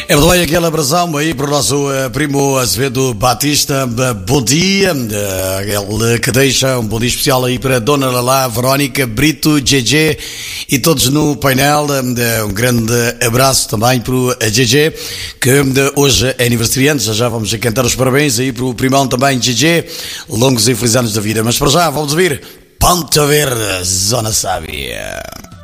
É verdade, aquele abração aí para o nosso primo Azevedo Batista. Bom dia. Ele que deixa um bom dia especial aí para Dona Lalá, Verónica, Brito, GG e todos no painel. Um grande abraço também para o GG, que hoje é aniversariante. Já vamos a cantar os parabéns aí para o primão também, GG. Longos e felizes anos da vida. Mas para já vamos ouvir Ponto Verde, Zona Sábia.